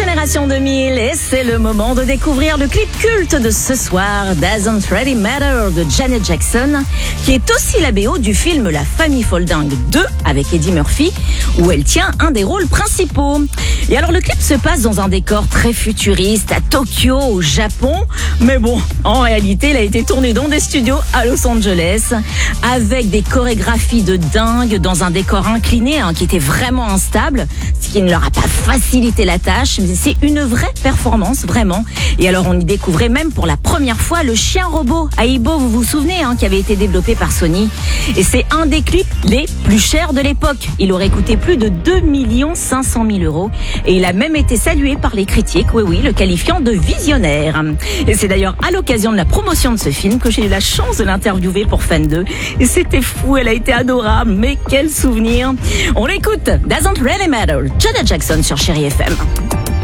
Génération 2000 et c'est le moment de découvrir le clip culte de ce soir, Doesn't Really Matter de Janet Jackson, qui est aussi la BO du film La Famille Folding 2 avec Eddie Murphy, où elle tient un des rôles principaux. Et alors le clip se passe dans un décor très futuriste à Tokyo, au Japon, mais bon, en réalité, il a été tourné dans des studios à Los Angeles, avec des chorégraphies de dingue, dans un décor incliné qui était vraiment instable, ce qui ne leur a pas facilité la tâche, mais c'est une vraie performance, vraiment. Et alors on y découvrait même pour la première fois le chien robot Aibo, vous vous souvenez, qui avait été développé par Sony. Et c'est un des clips les plus chers de l'époque. Il aurait coûté plus de 2 500 000 euros et il a même été salué par les critiques, oui, le qualifiant de visionnaire. Et c'est d'ailleurs à l'occasion de la promotion de ce film que j'ai eu la chance de l'interviewer pour Fan 2. Et c'était fou, elle a été adorable, mais quel souvenir. On l'écoute, Doesn't Really Matter, Janet Jackson sur Chérie FM.